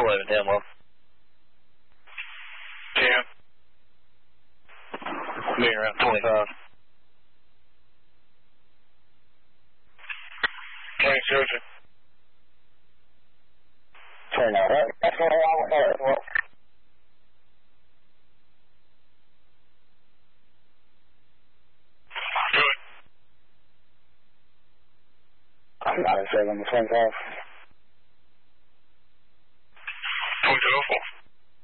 11, 10, well. 10. Being around 25. 20, Sergeant. 29. That's going on with that as well. Good. I'm not in 7, 25.